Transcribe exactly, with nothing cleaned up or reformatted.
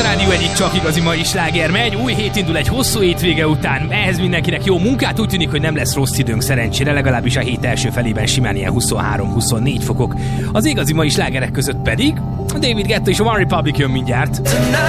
Rádió egyik csak igazi mai sláger megy, új hét indul egy hosszú hétvége után, ehhez mindenkinek jó munkát, úgy tűnik, hogy nem lesz rossz időnk szerencsére, legalábbis a hét első felében simán ilyen huszonhárom-huszonnégy fokok. Az igazi mai slágerek között pedig a David Guetta és a One Republic jön mindjárt.